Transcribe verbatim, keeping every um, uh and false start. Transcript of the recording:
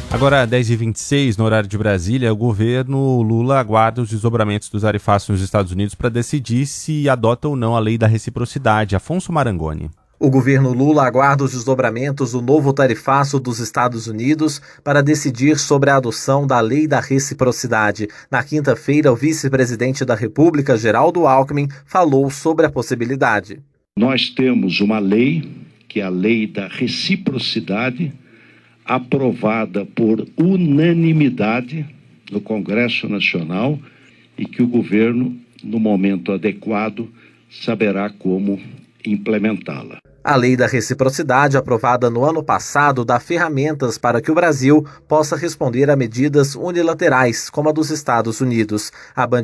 Agora, dez e vinte e seis, no horário de Brasília, o governo Lula aguarda os desdobramentos dos tarifaços nos Estados Unidos para decidir se adota ou não a lei da reciprocidade. Afonso Marangoni. O governo Lula aguarda os desdobramentos do novo tarifaço dos Estados Unidos para decidir sobre a adoção da lei da reciprocidade. Na quinta-feira, o vice-presidente da República, Geraldo Alckmin, falou sobre a possibilidade. Nós temos uma lei, que é a lei da reciprocidade, aprovada por unanimidade no Congresso Nacional e que o governo, no momento adequado, saberá como implementá-la. A lei da reciprocidade, aprovada no ano passado, dá ferramentas para que o Brasil possa responder a medidas unilaterais, como a dos Estados Unidos. A